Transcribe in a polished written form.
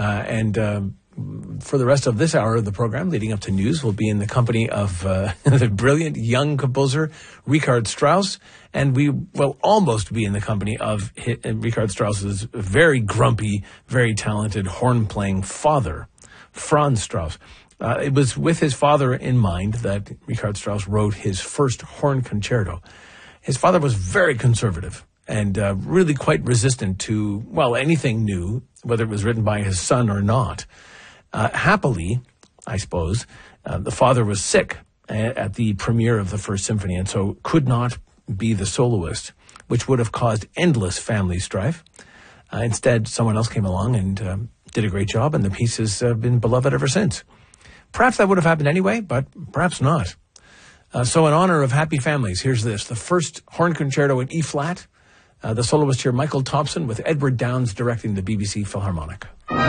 And for the rest of this hour of the program, leading up to news, we'll be in the company of the brilliant young composer Richard Strauss, and we will almost be in the company of Richard Strauss's very grumpy, very talented horn-playing father, Franz Strauss. It was with his father in mind that Richard Strauss wrote his first horn concerto. His father was very conservative and really quite resistant to, well, anything new, whether it was written by his son or not. Happily, I suppose, the father was sick at the premiere of the First Symphony and so could not be the soloist, which would have caused endless family strife. Instead, someone else came along and did a great job, and the piece has been beloved ever since. Perhaps that would have happened anyway, but perhaps not. So in honor of happy families, here's this, the first horn concerto in E-flat. The soloist here, Michael Thompson, with Edward Downes directing the BBC Philharmonic.